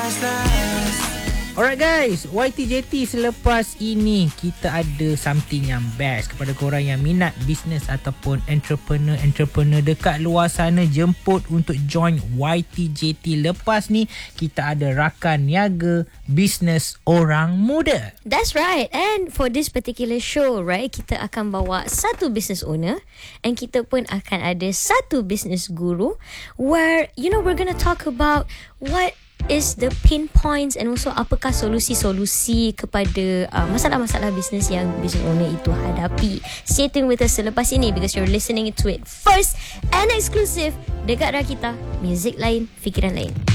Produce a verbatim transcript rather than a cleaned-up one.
Alright guys, Y T J T selepas ini kita ada something yang best kepada korang yang minat bisnes ataupun entrepreneur-entrepreneur dekat luar sana. Jemput untuk join Y T J T. Lepas ni kita ada rakan niaga bisnes orang muda. That's right. And for this particular show, right, kita akan bawa satu business owner and kita pun akan ada satu business guru where, you know, we're gonna talk about what is the pain points and also apakah solusi-solusi kepada uh, masalah-masalah bisnes yang business owner itu hadapi. Stay tuned with us selepas ini because you're listening to it first and exclusive dekat Rakita. Music lain, fikiran lain.